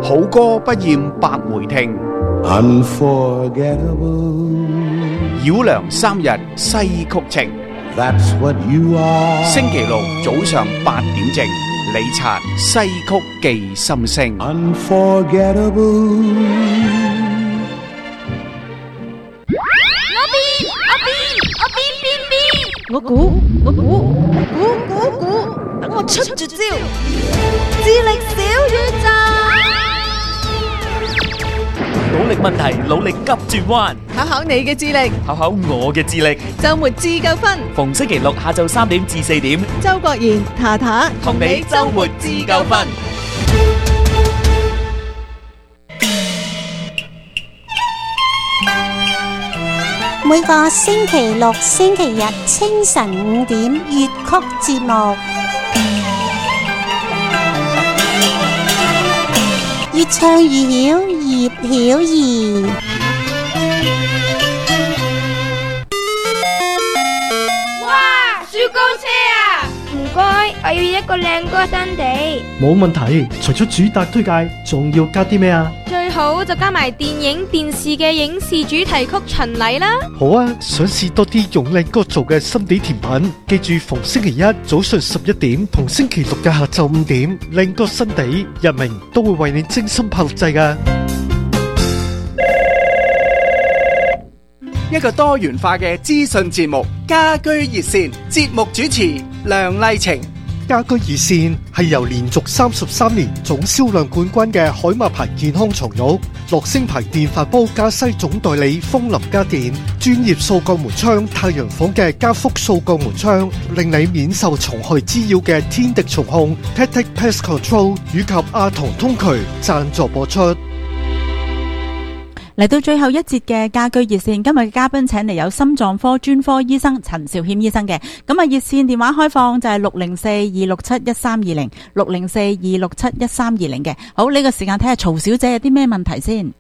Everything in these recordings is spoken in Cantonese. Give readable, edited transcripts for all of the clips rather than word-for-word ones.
好歌不厭百回聽。 Unforgettable. 繞梁三日西曲情。 That's what you are. 星期六早上8點正，李察西曲記心聲。 Unforgettable. 我估，等我出絕招，智力小宇宙， 努力問題，努力急轉彎， 考考你嘅智力， 考考我嘅智力。 周末自夠分， 逢星期六下晝3點至4點， 周國賢、塔塔同你周末自夠分。 每個星期六、星期日清晨5點粵曲節目，越唱越曉，葉曉儀。 哇！雪糕車啊！唔該，我要一個靚歌新地。 冇問題，除咗主打推介，仲要加啲咩啊？ 最好就加埋電影、電視嘅影視主題曲巡禮啦。 好啊，想試多啲用靚歌做嘅心地甜品，記住逢星期一早上11點同星期六嘅下晝5點，靚歌新地日明都會為你精心拍錄製㗎。 一個多元化嘅資訊節目，家居熱線，節目主持梁麗晴。 家居熱線係由連續33年總銷量冠軍嘅海馬牌健康床褥、樂聲牌電飯煲加西總代理楓林家電、專業掃鋼門窗太陽房嘅加福掃鋼門窗，令你免受蟲害滋擾嘅天敵蟲控 Pet Pest Control 以及阿童通渠贊助播出。 嚟到最後一節嘅家居熱線，今日嘅嘉賓請嚟有心臟科專科醫生陳兆謙醫生嘅。咁啊，熱線電話開放就係604-267-1320 604-267-1320嘅。好，呢個時間睇下曹小姐有啲咩問題先。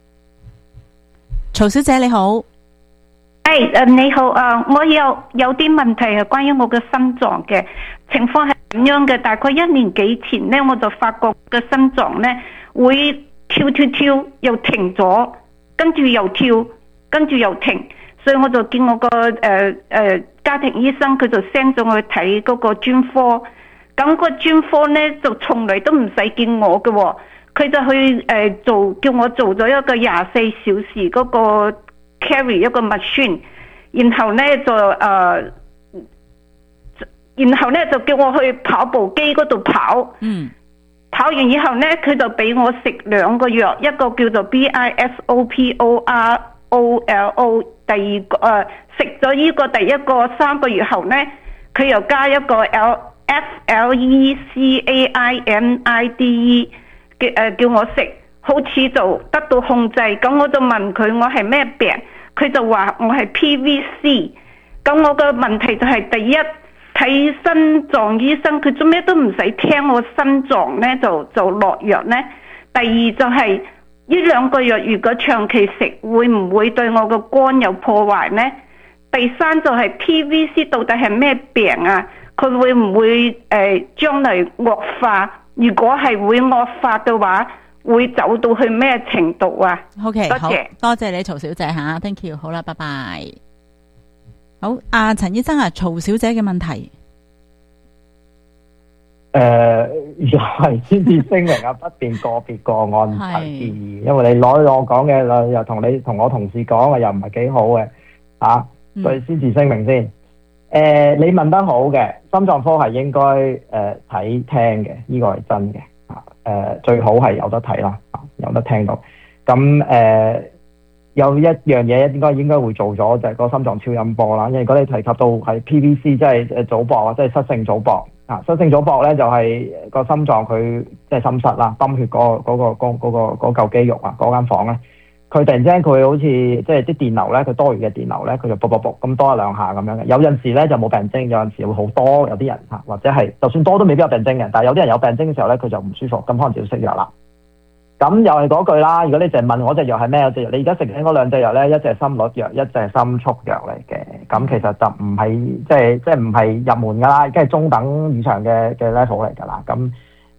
曹小姐你好。 你好，我有啲問題係關於我嘅心臟嘅情況係咁樣嘅。大概1年幾前呢，我就發覺個心臟呢會跳又停咗，跟住又跳，跟住又停，所以我就見我個家庭醫生，佢就 send 咗我去睇嗰個專科。咁個專科呢就從來都唔使見我嘅，佢就去叫我做咗一個24小時嗰個 carry 一個 machine， 然後呢就叫我去跑步機嗰度跑。跑完以後呢，佢就俾我食2個藥，一個叫做 BISOPOROLO， 第二個食咗呢個第一個3個月後呢，佢又加一個 FLECAINIDE 叫我食，好似就得到控制。咁我就問佢我係咩病，佢就話我係 PVC。咁我個問題就係第一，睇心臟醫生，佢做咩都唔使聽我心臟呢，就落藥呢。第二就係呢2個藥如果長期食，會唔會對我個肝有破壞呢？第三就係 PVC 到底係咩病啊？佢會唔會將來惡化？如果係會惡化嘅話，會走到去咩程度啊？OK， 多謝， 多謝你曹小姐吓 ，thank you， 好啦，拜拜。好，陳醫生啊，曹小姐嘅問題。 又係先至聲明啊，不便個別個案提建議，因為你攞我講嘅又同我同事講嘅又唔係幾好嘅，所以先至聲明先。你問得好嘅，心臟科係應該睇聽嘅，呢個係真嘅，最好係有得睇啦，有得聽到。咁有一樣嘢應該會做咗，就係個心臟超音波啦。因為如果你提及到係 PVC， 即係早搏或者係失性早搏失性早搏咧就係個心臟佢即係心室啦，泵血嗰嚿肌肉啊，嗰間房咧，佢突然之間佢好似即係啲電流咧，佢多餘嘅電流咧，佢就卜咁多一兩下咁樣嘅。有陣時咧就冇病徵，有陣時會好多。有啲人或者係就算多都未必有病徵嘅，但係有啲人有病徵嘅時候咧，佢就唔舒服，咁可能就要食藥啦。咁又係嗰句啦，如果你淨係問我隻藥係咩，隻藥你而家食緊嗰2隻藥咧，一隻係心率藥，一隻係心速藥嚟嘅。咁其實就唔係即係唔係入門噶啦，即係中等以上嘅 level 嚟噶啦。咁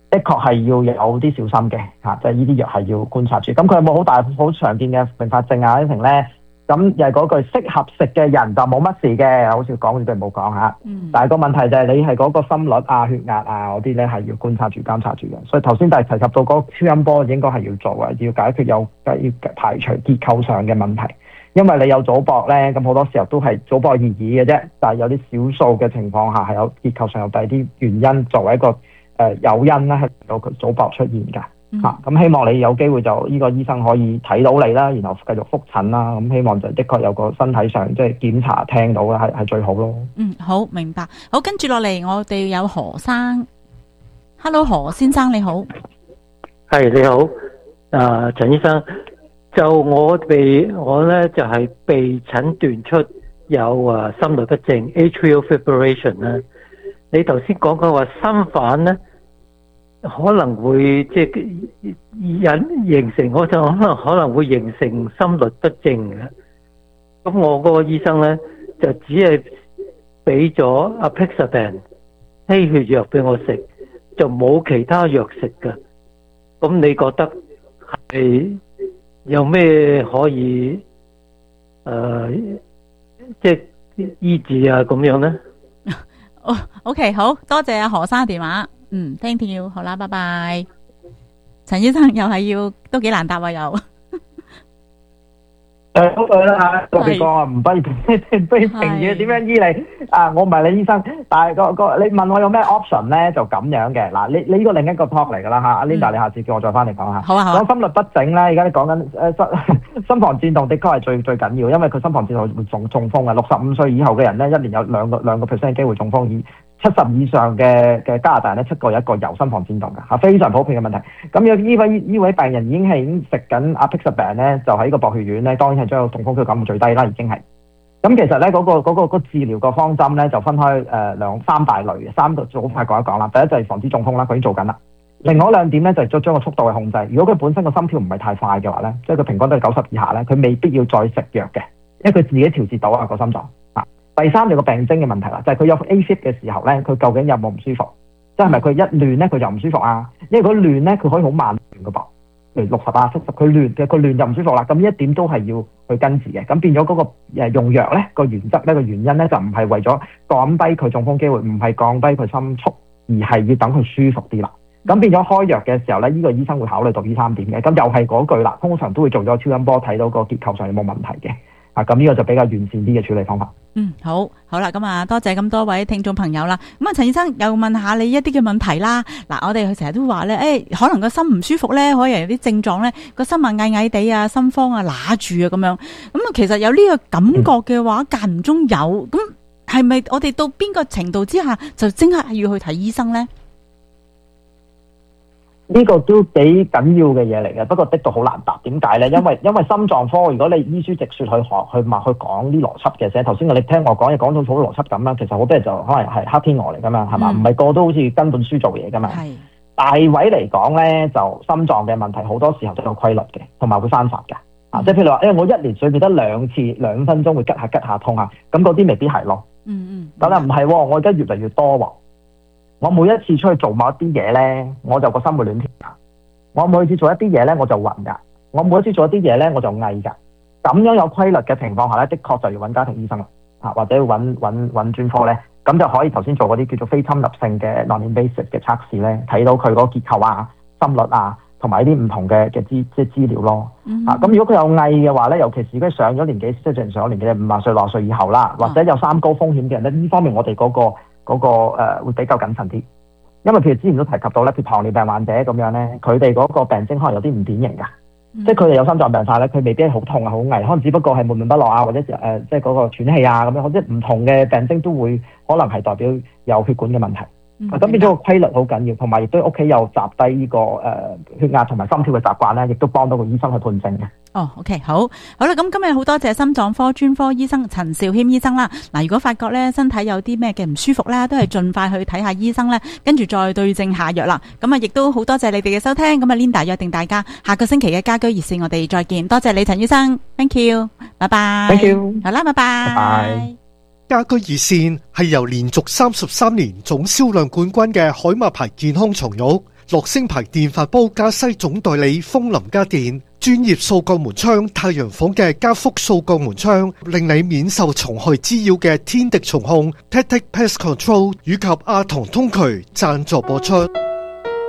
的確係要有啲小心嘅嚇，即係呢啲藥係要觀察住。咁佢有冇好常見嘅併發症啊？呢成咧？咁又係嗰句適合食嘅人就冇乜事嘅，好似講好似佢冇講嚇。但係個問題就係你係嗰個心率啊、血壓啊嗰啲咧係要觀察住、監察住嘅。所以頭先就係提及到嗰個超音波應該係要做嘅，要解決要排除結構上嘅問題。因為你有組搏咧，咁好多時候都係組搏而已嘅啫。但係有啲少數嘅情況下係有結構上有第二啲原因作為一個誘因咧，係令到佢組搏出現㗎。咁希望你有機會就呢個醫生可以睇到你啦，然後繼續覆診啦。咁希望就的確有個身體上即係檢查聽到啦，係最好咯。 好明白。好，跟住落嚟我哋有何生。Hello， 何先生你好。 係你好，陳醫生。就我咧就係被診斷出有心律不正 atrial fibrillation 啦。你頭先講嘅話心瓣咧可能會即係形成，我就可能會形成心律不正嘅。咁我嗰個醫生咧就只係俾咗 apixaban 稀血藥俾我食，就冇其他藥食嘅。咁你覺得係有咩可以即係醫治啊咁樣咧 ？OK， 好多謝阿何生電話。聽跳好啦，拜拜。陳醫生又係要都幾難答啊，又好對啦嚇，特別講啊，唔卑評語點樣醫你啊？我唔係你醫生，但係你問我有咩 option 咧，就咁樣嘅嗱。你呢個另一個 talk 嚟㗎啦嚇，阿 Linda 你下次叫我再翻嚟講下。 好啊。 講心律不整咧，而家你講緊心房顫動的確係最緊要，因為佢心房顫動會中風嘅。65歲以後嘅人咧，一年有兩個 percent 機會中風。70以上嘅加拿大人咧，7個有1個有心房顫動嘅嚇，非常普遍嘅問題。咁有呢位病人已經食緊 apixaban 咧，就喺個薄血丸咧，當然係將個中風機會減到最低啦，已經係。咁其實咧嗰個治療個方針咧就分開三大類嘅，3個好快講一講啦。第一就係防止中風啦，佢已經做緊啦。另外2點咧就係將個速度去控制。如果佢本身個心跳唔係太快嘅話咧，即係佢平均都係90以下咧，佢未必要再食藥嘅，因為佢自己調節到啊個心臟。第3就個病徵嘅問題啦，就係佢有 AFib 嘅時候咧，佢究竟有冇唔舒服？即係咪佢一亂咧佢就唔舒服啊？因為如果亂咧佢可以好慢亂嘅噃，譬如60啊70，佢亂就唔舒服啦。咁呢一點都係要去根治嘅。咁變咗嗰個用藥咧個原則咧個原因咧就唔係為咗降低佢中風機會，唔係降低佢心速，而係要等佢舒服啲啦。咁變咗開藥嘅時候咧，呢個醫生會考慮到呢3點嘅。咁又係嗰句啦，通常都會做咗超音波睇到個結構上有冇問題嘅。咁呢個就比較完善啲嘅處理方法。 好啦，咁啊，多謝咁多位聽眾朋友啦。咁啊，陳醫生又問下你一啲嘅問題啦。嗱，我哋成日都話咧，可能個心唔舒服咧，可以有啲症狀咧，個心啊翳翳地啊，心慌啊，揦住啊咁樣。咁啊，其實有呢個感覺嘅話，間唔中有，咁係咪我哋到邊個程度之下就即刻要去睇醫生咧？ 呢個都幾緊要嘅嘢嚟嘅，不過的確好難答。點解咧？因為心臟科，如果你依書直說去講啲邏輯嘅時候，頭先你聽我講嘢講到好邏輯咁啦，其實好多人就可能係黑天鵝嚟噶嘛，係嘛？唔係個都好似跟本書做嘢噶嘛。大位嚟講咧，就心臟嘅問題好多時候都有規律嘅，同埋會翻發嘅。即係譬如話，我一年裏面得2次2分鐘會吉下痛下，咁嗰啲未必係咯。但係唔係喎，我而家越嚟越多喎。我每一次出去做某一啲嘢咧，我就個心會亂跳㗎。我每次做一啲嘢咧，我就暈㗎。我每一次做一啲嘢咧，我就翳㗎。咁樣有規律嘅情況下咧，的確就要揾家庭醫生啦，或者要揾專科咧，咁就可以頭先做嗰啲叫做非侵入性嘅 non-invasive 嘅測試咧，睇到佢嗰個結構啊、心率啊，同埋啲唔同嘅資料咯。咁如果佢有翳嘅話咧，尤其是如果上咗年紀，即係上咗年紀50歲、60歲以後啦，或者有3高風險嘅人咧，呢方面我哋嗰個會比較謹慎啲，因為譬如之前都提及到咧，譬如糖尿病患者咁樣咧，佢哋嗰個病徵可能有啲唔典型㗎，即係佢哋有心臟病發咧，佢未必係好痛啊、好翳，可能只不過係悶悶不樂啊，或者即係嗰個喘氣啊咁樣，即係唔同嘅病徵都會可能係代表有血管嘅問題。咁變咗個規律好緊要，同埋亦都屋企有集低呢個血壓同埋心跳嘅習慣咧，亦都幫到個醫生去判證嘅。 OK， 好啦，咁今日好多謝心臟科專科醫生陳肇謙醫生啦。嗱，如果發覺咧身體有啲咩嘅唔舒服咧，都係盡快去睇下醫生咧，跟住再對症下藥啦。咁啊，亦都好多謝你哋嘅收聽。咁啊 Linda 約定大家下個星期嘅家居熱線，我哋再見。多謝你陳醫生 ，Thank you， 拜拜。 Thank you， 好啦，拜拜。 拜拜。 家居熱線係由連續33年總銷量冠軍嘅海馬牌健康松肉樂聲牌電飯煲加西總代理風林家電，專業掃鋼門窗太陽房嘅加幅掃鋼門窗，令你免受蟲害滋擾嘅天敵蟲控 Tactic Pest Control 以及阿童通渠贊助播出。